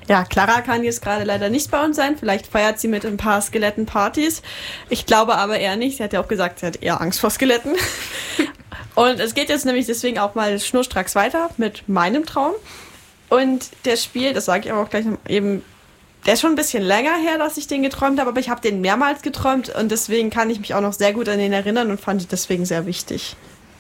Ja, Clara kann jetzt gerade leider nicht bei uns sein. Vielleicht feiert sie mit ein paar Skeletten Partys. Ich glaube aber eher nicht. Sie hat ja auch gesagt, sie hat eher Angst vor Skeletten. Und es geht jetzt nämlich deswegen auch mal schnurstracks weiter mit meinem Traum. Und der Spiel, das sage ich aber auch gleich eben, der ist schon ein bisschen länger her, dass ich den geträumt habe, aber ich habe den mehrmals geträumt und deswegen kann ich mich auch noch sehr gut an den erinnern und fand ihn deswegen sehr wichtig.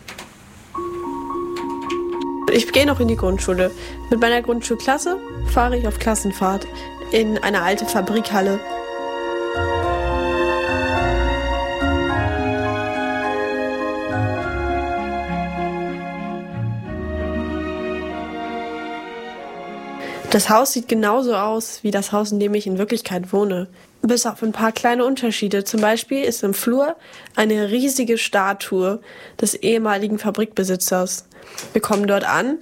Ich gehe noch in die Grundschule. Mit meiner Grundschulklasse fahre ich auf Klassenfahrt in eine alte Fabrikhalle. Das Haus sieht genauso aus wie das Haus, in dem ich in Wirklichkeit wohne. Bis auf ein paar kleine Unterschiede. Zum Beispiel ist im Flur eine riesige Statue des ehemaligen Fabrikbesitzers. Wir kommen dort an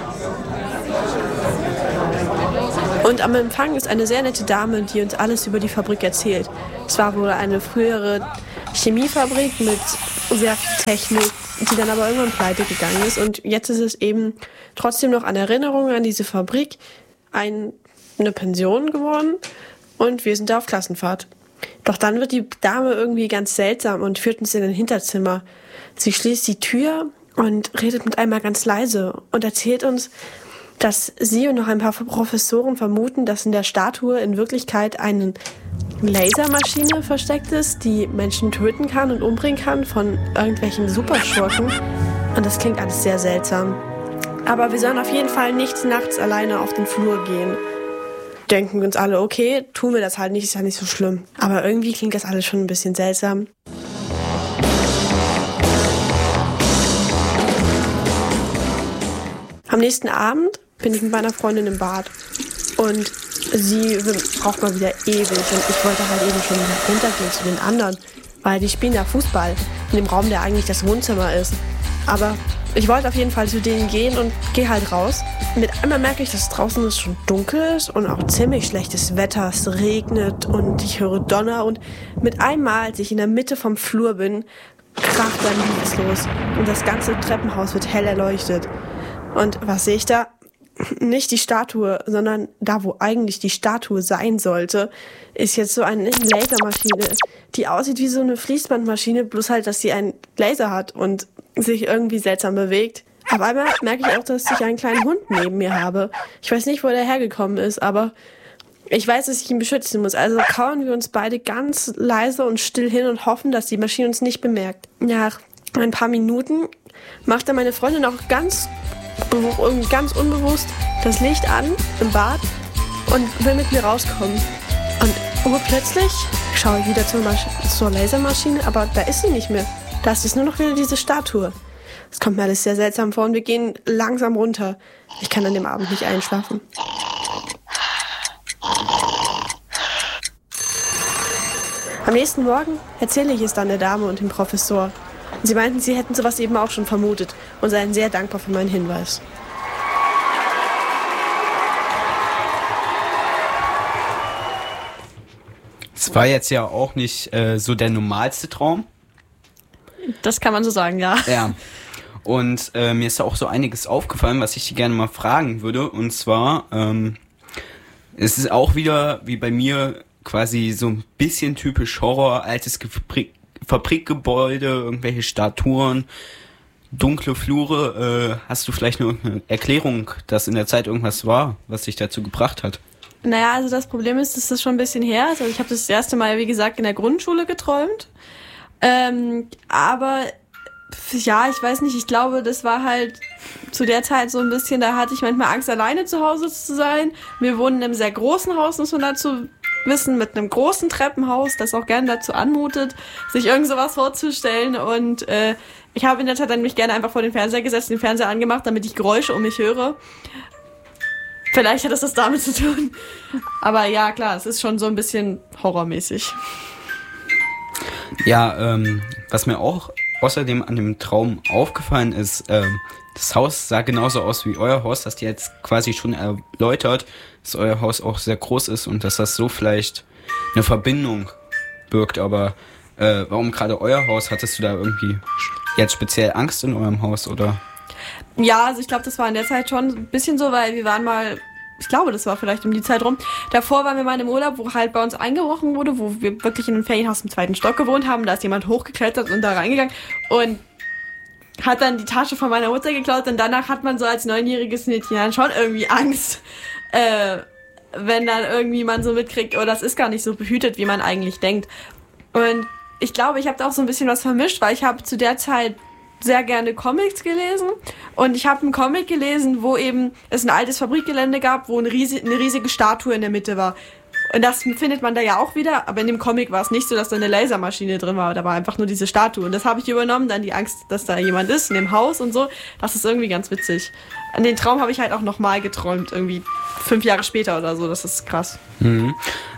und am Empfang ist eine sehr nette Dame, die uns alles über die Fabrik erzählt. Es war wohl eine frühere Chemiefabrik mit sehr viel Technik, die dann aber irgendwann pleite gegangen ist. Und jetzt ist es eben trotzdem noch eine Erinnerung an diese Fabrik, eine Pension geworden und wir sind da auf Klassenfahrt. Doch dann wird die Dame irgendwie ganz seltsam und führt uns in ein Hinterzimmer. Sie schließt die Tür und redet mit einmal ganz leise und erzählt uns, dass sie und noch ein paar Professoren vermuten, dass in der Statue in Wirklichkeit eine Lasermaschine versteckt ist, die Menschen töten kann und umbringen kann von irgendwelchen Superschurken. Und das klingt alles sehr seltsam. Aber wir sollen auf jeden Fall nicht nachts alleine auf den Flur gehen. Denken uns alle, okay, tun wir das halt nicht, ist ja nicht so schlimm. Aber irgendwie klingt das alles schon ein bisschen seltsam. Am nächsten Abend bin ich mit meiner Freundin im Bad. Und sie braucht mal wieder ewig. Und ich wollte halt eben schon runtergehen zu den anderen. Weil die spielen ja Fußball in dem Raum, der eigentlich das Wohnzimmer ist. Aber ich wollte auf jeden Fall zu denen gehen und gehe halt raus. Mit einmal merke ich, dass draußen es schon dunkel ist und auch ziemlich schlechtes Wetter. Es regnet und ich höre Donner. Und mit einmal, als ich in der Mitte vom Flur bin, kracht dann nichts los. Und das ganze Treppenhaus wird hell erleuchtet. Und was sehe ich da? Nicht die Statue, sondern da, wo eigentlich die Statue sein sollte, ist jetzt so eine Lasermaschine, die aussieht wie so eine Fließbandmaschine, bloß halt, dass sie einen Laser hat und sich irgendwie seltsam bewegt. Aber einmal merke ich auch, dass ich einen kleinen Hund neben mir habe. Ich weiß nicht, wo der hergekommen ist, aber ich weiß, dass ich ihn beschützen muss. Also kauern wir uns beide ganz leise und still hin und hoffen, dass die Maschine uns nicht bemerkt. Nach ein paar Minuten macht dann meine Freundin auch ganz unbewusst das Licht an im Bad und will mit mir rauskommen. Und urplötzlich schaue ich wieder zur Lasermaschine, aber da ist sie nicht mehr. Da ist nur noch wieder diese Statue. Es kommt mir alles sehr seltsam vor und wir gehen langsam runter. Ich kann an dem Abend nicht einschlafen. Am nächsten Morgen erzähle ich es dann der Dame und dem Professor. Sie meinten, sie hätten sowas eben auch schon vermutet und seien sehr dankbar für meinen Hinweis. Es war jetzt ja auch nicht so der normalste Traum. Das kann man so sagen, ja. Ja. Und mir ist da auch so einiges aufgefallen, was ich dir gerne mal fragen würde. Und zwar, es ist auch wieder, wie bei mir, quasi so ein bisschen typisch Horror, altes Fabrikgebäude, irgendwelche Statuen, dunkle Flure. Hast du vielleicht eine Erklärung, dass in der Zeit irgendwas war, was dich dazu gebracht hat? Naja, also das Problem ist, dass das schon ein bisschen her ist. Also ich habe das erste Mal, wie gesagt, in der Grundschule geträumt. Aber ja, ich weiß nicht, ich glaube, das war halt zu der Zeit so ein bisschen, da hatte ich manchmal Angst, alleine zu Hause zu sein. Wir wohnen in einem sehr großen Haus, muss man dazu wissen, mit einem großen Treppenhaus, das auch gerne dazu anmutet, sich irgend sowas vorzustellen. Und ich habe in der Zeit dann mich gerne einfach vor den Fernseher gesetzt, den Fernseher angemacht, damit ich Geräusche um mich höre. Vielleicht hat das damit zu tun. Aber ja, klar, es ist schon so ein bisschen horrormäßig. Ja, was mir auch außerdem an dem Traum aufgefallen ist, das Haus sah genauso aus wie euer Haus, das dir jetzt quasi schon erläutert, dass euer Haus auch sehr groß ist und dass das so vielleicht eine Verbindung birgt. Aber warum gerade euer Haus? Hattest du da irgendwie jetzt speziell Angst in eurem Haus, oder? Ja, also ich glaube, das war in der Zeit schon ein bisschen so, weil wir waren mal ich glaube, das war vielleicht um die Zeit rum. Davor waren wir mal im Urlaub, wo halt bei uns eingebrochen wurde, wo wir wirklich in einem Ferienhaus im 2. Stock gewohnt haben. Da ist jemand hochgeklettert und da reingegangen und hat dann die Tasche von meiner Mutter geklaut. Und danach hat man so als 9-jähriges Mädchen dann schon irgendwie Angst, wenn dann irgendwie man so mitkriegt, oh, das ist gar nicht so behütet, wie man eigentlich denkt. Und ich glaube, ich habe da auch so ein bisschen was vermischt, weil ich habe zu der Zeit sehr gerne Comics gelesen und ich habe einen Comic gelesen, wo eben es ein altes Fabrikgelände gab, wo eine riesige Statue in der Mitte war. Und das findet man da ja auch wieder, aber in dem Comic war es nicht so, dass da eine Lasermaschine drin war, da war einfach nur diese Statue. Und das habe ich übernommen, dann die Angst, dass da jemand ist in dem Haus und so. Das ist irgendwie ganz witzig. An den Traum habe ich halt auch nochmal geträumt, irgendwie 5 Jahre später oder so, das ist krass. Mhm.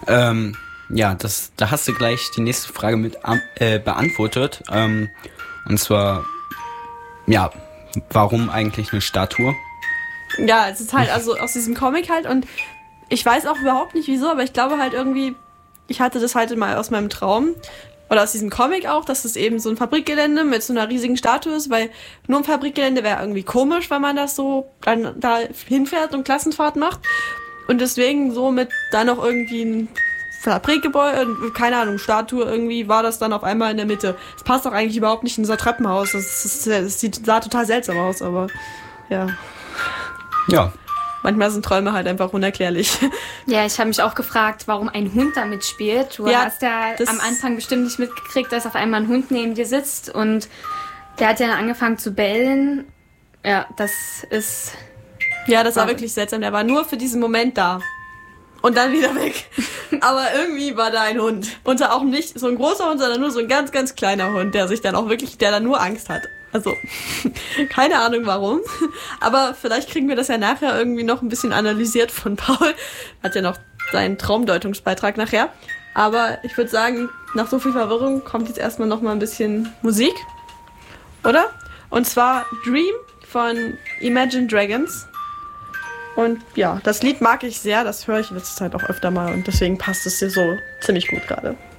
Ja, da hast du gleich die nächste Frage mit beantwortet. Und zwar, ja, warum eigentlich eine Statue? Ja, es ist halt also aus diesem Comic halt und ich weiß auch überhaupt nicht wieso, aber ich glaube halt irgendwie, ich hatte das halt mal aus meinem Traum oder aus diesem Comic auch, dass es eben so ein Fabrikgelände mit so einer riesigen Statue ist, weil nur ein Fabrikgelände wäre irgendwie komisch, wenn man das so dann da hinfährt und Klassenfahrt macht und deswegen so mit dann noch irgendwie ein Fabrikgebäude, keine Ahnung, Statue irgendwie, war das dann auf einmal in der Mitte. Das passt doch eigentlich überhaupt nicht in unser Treppenhaus. Das sah total seltsam aus, aber ja. Ja. Manchmal sind Träume halt einfach unerklärlich. Ja, ich habe mich auch gefragt, warum ein Hund da mitspielt. Du hast ja am Anfang bestimmt nicht mitgekriegt, dass auf einmal ein Hund neben dir sitzt und der hat ja dann angefangen zu bellen. Ja, das ist... Ja, das war wirklich seltsam. Der war nur für diesen Moment da. Und dann wieder weg. Aber irgendwie war da ein Hund. Und auch nicht so ein großer Hund, sondern nur so ein ganz, ganz kleiner Hund, der dann nur Angst hat. Also, keine Ahnung warum. Aber vielleicht kriegen wir das ja nachher irgendwie noch ein bisschen analysiert von Paul. Hat ja noch seinen Traumdeutungsbeitrag nachher. Aber ich würde sagen, nach so viel Verwirrung kommt jetzt erstmal noch mal ein bisschen Musik. Oder? Und zwar Dream von Imagine Dragons. Und ja, das Lied mag ich sehr, das höre ich in letzter Zeit auch öfter mal und deswegen passt es dir so ziemlich gut gerade.